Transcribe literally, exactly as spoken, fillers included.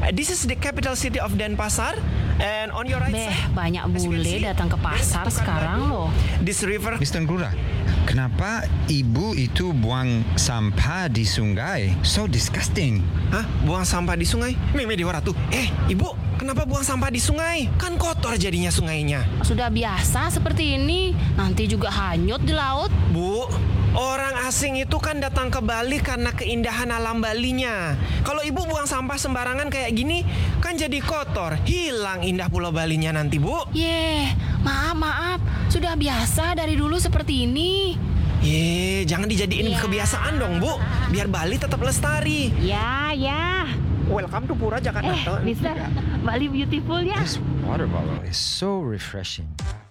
Uh, This is the capital city of Denpasar, and on your right Beh, side, banyak as you can bule see, datang ke there's pasar tukang sekarang baju. loh. This river. mister Ngurah, kenapa ibu itu buang sampah di sungai? So disgusting. Hah? Buang sampah di sungai? Meme Dewa Ratu. Eh, ibu, kenapa buang sampah di sungai? Kan kotor jadinya sungainya. Sudah biasa seperti ini, nanti juga hanyut di laut. Bu, orang asing itu kan datang ke Bali karena keindahan alam Balinya. Kalau ibu buang sampah sembarangan kayak gini, kan jadi kotor. Hilang indah Pulau Balinya nanti, Bu. Yeh, maaf maaf, sudah biasa dari dulu seperti ini. Ye, jangan dijadiin Ya. kebiasaan dong, Bu. Biar Bali tetap lestari. Ya ya. Welcome to Pura Jakarta. Eh, Mister, Bali beautiful ya. This water bottle is so refreshing.